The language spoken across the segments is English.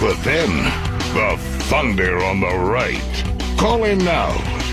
But then, the thunder on the right. Call in now,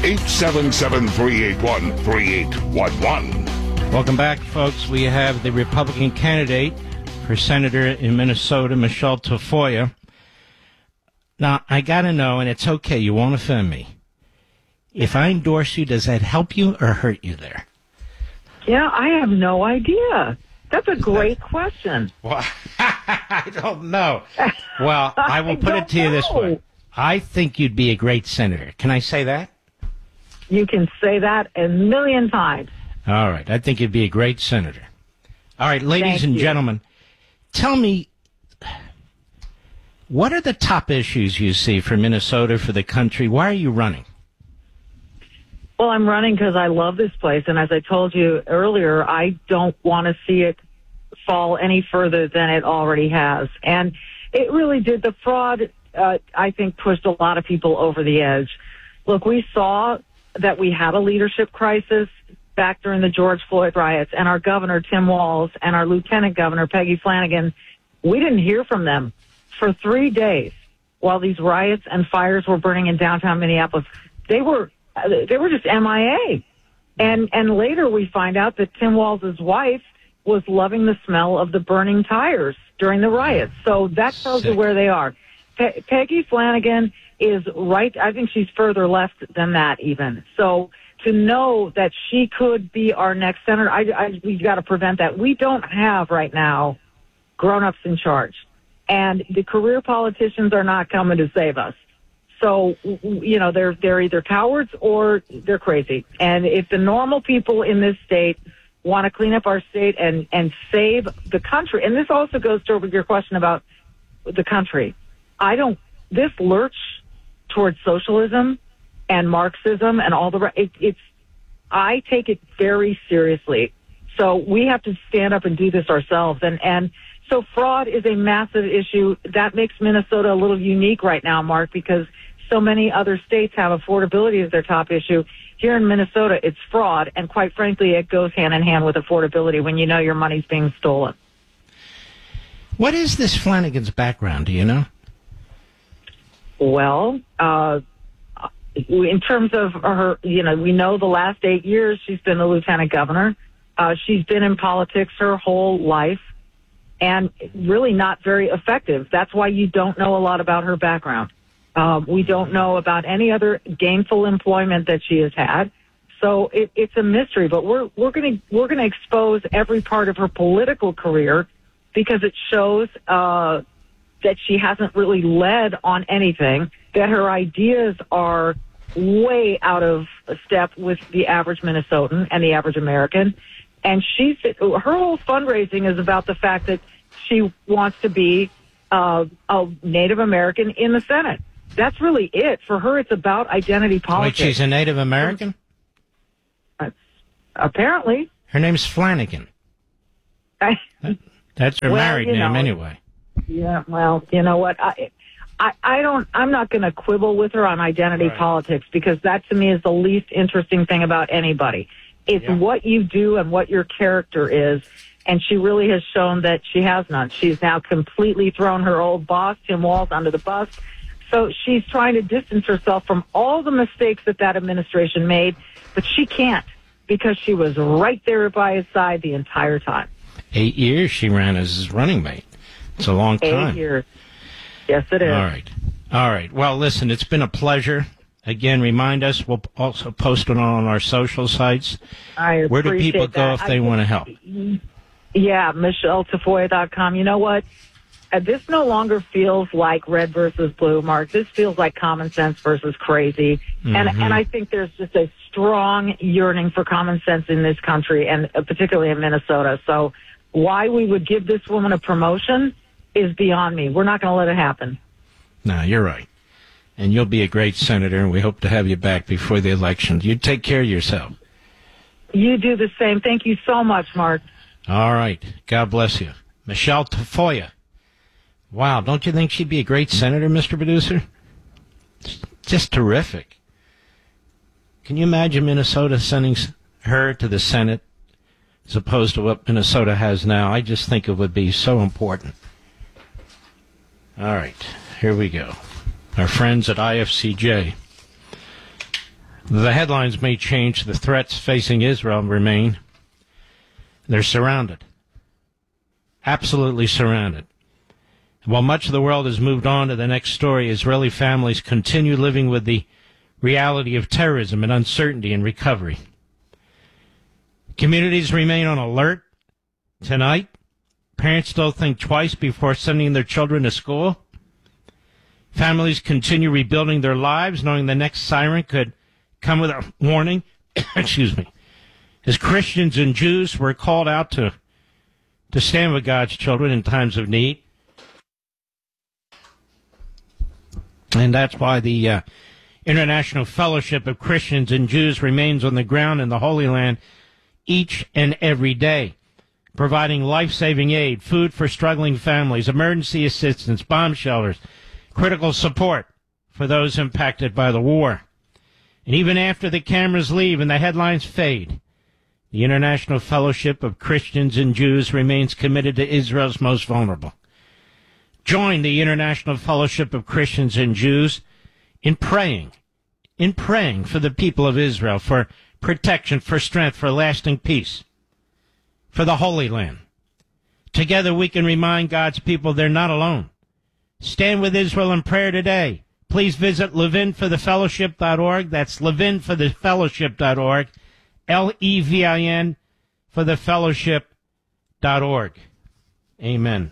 877-381-3811. Welcome back, folks. We have the Republican candidate for senator in Minnesota, Michelle Tafoya. Now, I got to know, and it's okay, you won't offend me. If I endorse you, does that help you or hurt you there? Yeah, I have no idea. That's a great question. Well, I don't know. Well, I will put it to you this way. I think you'd be a great senator. Can I say that? You can say that a million times. All right. I think you'd be a great senator. All right, ladies and gentlemen, tell me, what are the top issues you see for Minnesota, for the country? Why are you running? Well, I'm running because I love this place. And as I told you earlier, I don't want to see it fall any further than it already has. And it really did. The fraud, I think, pushed a lot of people over the edge. Look, we saw that we had a leadership crisis back during the George Floyd riots, and our governor, Tim Walz, and our lieutenant governor, Peggy Flanagan, we didn't hear from them for 3 days while these riots and fires were burning in downtown Minneapolis. They were just MIA. And later we find out that Tim Walz's wife was loving the smell of the burning tires during the riots. So that tells you where they are. Peggy Flanagan is right. I think she's further left than that even. So to know that she could be our next senator, we've got to prevent that. We don't have right now grown-ups in charge. And the career politicians are not coming to save us. So, you know, they're either cowards or they're crazy. And if the normal people in this state want to clean up our state and save the country, and this also goes to your question about the country, this lurch towards socialism and Marxism and all I take it very seriously. So we have to stand up and do this ourselves. And so fraud is a massive issue. That makes Minnesota a little unique right now, Mark, because so many other states have affordability as their top issue. Here in Minnesota, it's fraud, and quite frankly, it goes hand in hand with affordability when you know your money's being stolen. What is this Flanagan's background, do you know? Well, in terms of her, you know, we know the last 8 years she's been the lieutenant governor. She's been in politics her whole life and really not very effective. That's why you don't know a lot about her background. We don't know about any other gainful employment that she has had. So it's a mystery, but we're going to expose every part of her political career because it shows that she hasn't really led on anything, that her ideas are way out of step with the average Minnesotan and the average American. And her whole fundraising is about the fact that she wants to be a Native American in the Senate. That's really it. For her, it's about identity politics. Wait, she's a Native American? Apparently. Her name's Flanagan. That's her married name anyway. Yeah, well, you know what? I'm not going to quibble with her on identity politics because that to me is the least interesting thing about anybody. It's what you do and what your character is. And she really has shown that she has none. She's now completely thrown her old boss, Tim Walz, under the bus. So she's trying to distance herself from all the mistakes that administration made, but she can't because she was right there by his side the entire time. 8 years she ran as his running mate. It's a long time. 8 years. Yes, it is. All right. Well, listen, it's been a pleasure. Again, remind us. We'll also post it on our social sites. Where do people go if they want to help? Yeah, MichelleTafoya.com. You know what? This no longer feels like red versus blue, Mark. This feels like common sense versus crazy. Mm-hmm. And I think there's just a strong yearning for common sense in this country, and particularly in Minnesota. So why we would give this woman a promotion is beyond me. We're not going to let it happen. No, you're right. And you'll be a great senator, and we hope to have you back before the election. You take care of yourself. You do the same. Thank you so much, Mark. All right. God bless you. Michelle Tafoya. Wow, don't you think she'd be a great senator, Mr. Producer? Just terrific. Can you imagine Minnesota sending her to the Senate as opposed to what Minnesota has now? I just think it would be so important. All right. here we go. Our friends at IFCJ. The headlines may change. The threats facing Israel remain. They're surrounded. Absolutely surrounded. While much of the world has moved on to the next story, Israeli families continue living with the reality of terrorism and uncertainty and recovery. Communities remain on alert tonight. Parents still think twice before sending their children to school. Families continue rebuilding their lives, knowing the next siren could come with a warning. Excuse me. As Christians and Jews were called out to stand with God's children in times of need. And that's why the International Fellowship of Christians and Jews remains on the ground in the Holy Land each and every day, providing life-saving aid, food for struggling families, emergency assistance, bomb shelters, critical support for those impacted by the war. And even after the cameras leave and the headlines fade, the International Fellowship of Christians and Jews remains committed to Israel's most vulnerable. Join the International Fellowship of Christians and Jews in praying for the people of Israel, for protection, for strength, for lasting peace, for the Holy Land. Together we can remind God's people they're not alone. Stand with Israel in prayer today. Please visit levinforthefellowship.org. That's levinforthefellowship.org. Levin for thefellowship.org. Amen.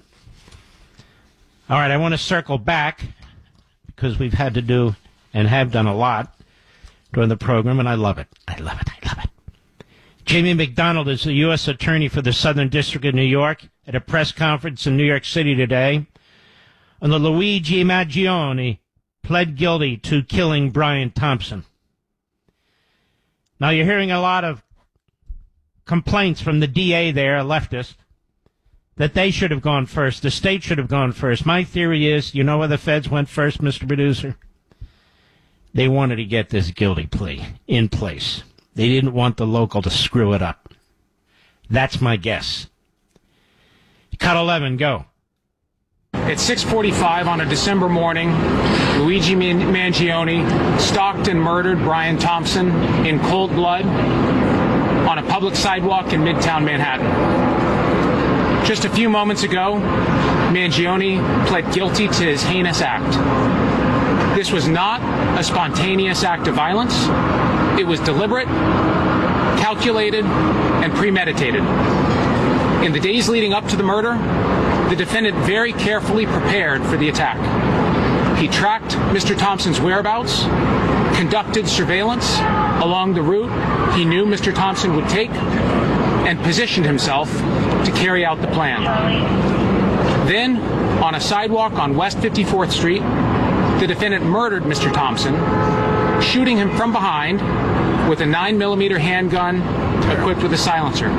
All right, I want to circle back because we've had to do and have done a lot during the program, and I love it. I love it. I love it. Jamie McDonald is the U.S. Attorney for the Southern District of New York at a press conference in New York City today on the Luigi Mangione pled guilty to killing Brian Thompson. Now, you're hearing a lot of complaints from the DA there, a leftist, that they should have gone first. The state should have gone first. My theory is, you know where the feds went first, Mr. Producer? They wanted to get this guilty plea in place. They didn't want the local to screw it up. That's my guess. Cut 11, go. At 6:45 on a December morning, Luigi Mangione stalked and murdered Brian Thompson in cold blood on a public sidewalk in Midtown Manhattan. Just a few moments ago, Mangione pled guilty to his heinous act. This was not a spontaneous act of violence. It was deliberate, calculated, and premeditated. In the days leading up to the murder, the defendant very carefully prepared for the attack. He tracked Mr. Thompson's whereabouts, conducted surveillance along the route he knew Mr. Thompson would take, and positioned himself to carry out the plan. Then, on a sidewalk on West 54th Street, the defendant murdered Mr. Thompson, shooting him from behind with a 9mm handgun equipped with a silencer.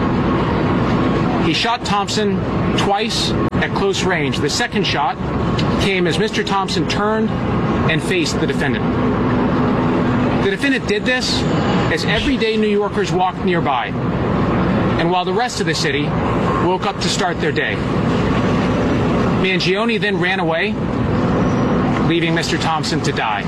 He shot Thompson twice at close range. The second shot came as Mr. Thompson turned and faced the defendant. The defendant did this as everyday New Yorkers walked nearby, and while the rest of the city woke up to start their day. Mangione then ran away, leaving Mr. Thompson to die.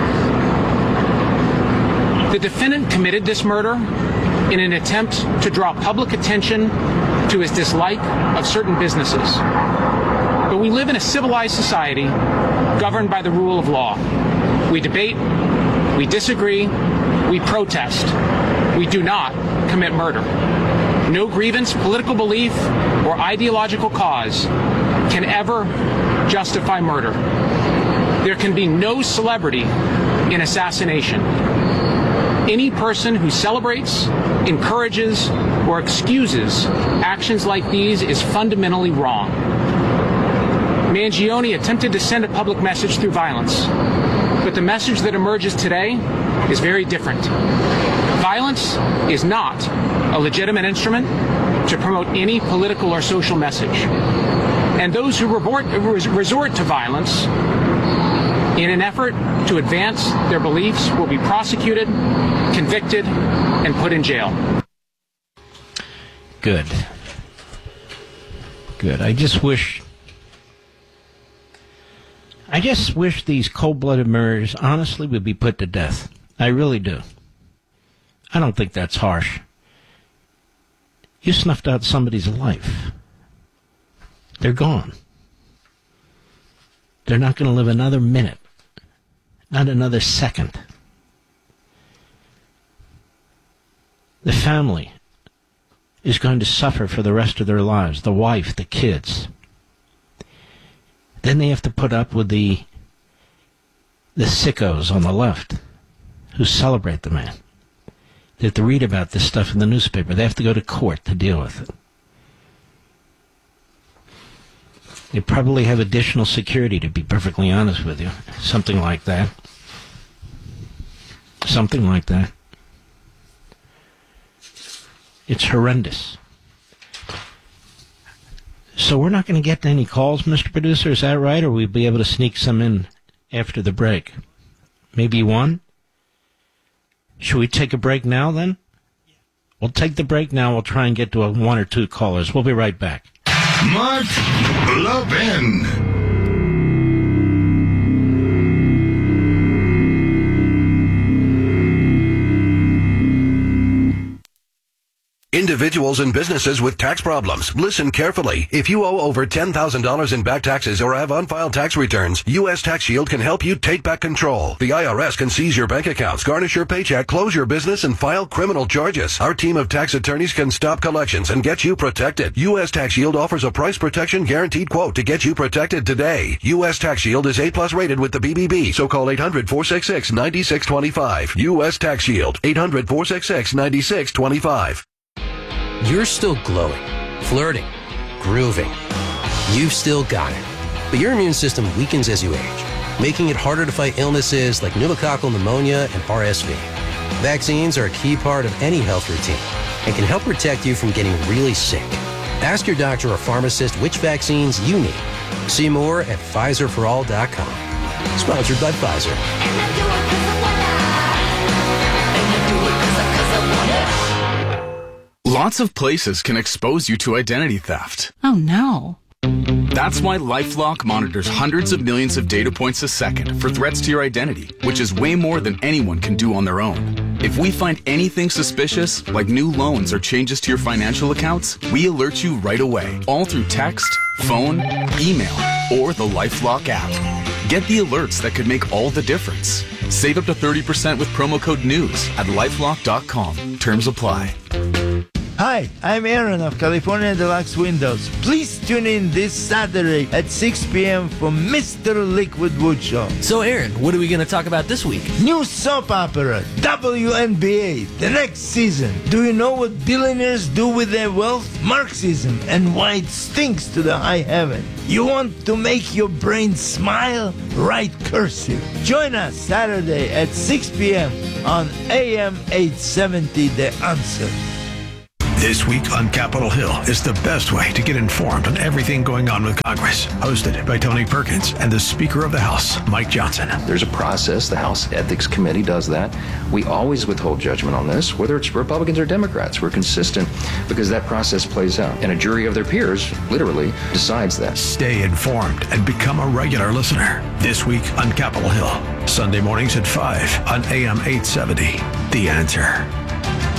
The defendant committed this murder in an attempt to draw public attention to his dislike of certain businesses. But we live in a civilized society governed by the rule of law. We debate, we disagree, we protest. We do not commit murder. No grievance, political belief, or ideological cause can ever justify murder. There can be no celebrity in assassination. Any person who celebrates, encourages, or excuses actions like these is fundamentally wrong. Mangione attempted to send a public message through violence, but the message that emerges today is very different. Violence is not a legitimate instrument to promote any political or social message. And those who resort to violence in an effort to advance their beliefs will be prosecuted, convicted, and put in jail. Good. Good. I just wish I just wish these cold-blooded murderers honestly would be put to death. I really do. I don't think that's harsh. You snuffed out somebody's life. They're gone. They're not going to live another minute, not another second. The family is going to suffer for the rest of their lives, the wife, the kids. Then they have to put up with the sickos on the left who celebrate the man. They have to read about this stuff in the newspaper. They have to go to court to deal with it. They probably have additional security, to be perfectly honest with you. Something like that. Something like that. It's horrendous. So we're not going to get any calls, Mr. Producer, is that right? Or will we be able to sneak some in after the break? Maybe one? Should we take a break now, then? We'll take the break now. We'll try and get to one or two callers. We'll be right back. Mark Levin. Individuals and businesses with tax problems. Listen carefully. If you owe over $10,000 in back taxes or have unfiled tax returns, U.S. Tax Shield can help you take back control. The IRS can seize your bank accounts, garnish your paycheck, close your business, and file criminal charges. Our team of tax attorneys can stop collections and get you protected. U.S. Tax Shield offers a price protection guaranteed quote to get you protected today. U.S. Tax Shield is A+ rated with the BBB, so call 800-466-9625. U.S. Tax Shield, 800-466-9625. You're still glowing, flirting, grooving. You've still got it. But your immune system weakens as you age, making it harder to fight illnesses like pneumococcal pneumonia and RSV. Vaccines are a key part of any health routine and can help protect you from getting really sick. Ask your doctor or pharmacist which vaccines you need. See more at PfizerForAll.com. Sponsored by Pfizer. Lots of places can expose you to identity theft. Oh, no. That's why LifeLock monitors hundreds of millions of data points a second for threats to your identity, which is way more than anyone can do on their own. If we find anything suspicious, like new loans or changes to your financial accounts, we alert you right away, all through text, phone, email, or the LifeLock app. Get the alerts that could make all the difference. Save up to 30% with promo code NEWS at LifeLock.com. Terms apply. Hi, I'm Aaron of California Deluxe Windows. Please tune in this Saturday at 6 p.m. for Mr. Liquid Wood Show. So, Aaron, what are we going to talk about this week? New soap opera, WNBA, the next season. Do you know what billionaires do with their wealth? Marxism, and why it stinks to the high heaven. You want to make your brain smile? Write cursive. Join us Saturday at 6 p.m. on AM 870, The Answer. This week on Capitol Hill is the best way to get informed on everything going on with Congress. Hosted by Tony Perkins and the Speaker of the House, Mike Johnson. There's a process. The House Ethics Committee does that. We always withhold judgment on this, whether it's Republicans or Democrats. We're consistent because that process plays out. And a jury of their peers literally decides that. Stay informed and become a regular listener. This week on Capitol Hill. Sunday mornings at 5 on AM 870. The Answer.